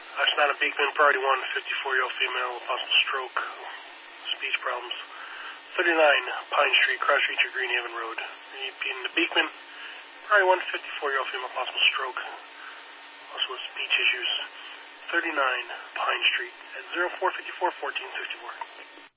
Ashnana Beekman, priority 1, 54-year-old female, possible stroke, speech problems. 39 Pine Street, Cross Reach or Greenhaven Road. Repeating the Beekman, priority 1, 54-year-old female, possible stroke, also with speech issues. 39 Pine Street at 0454-1464.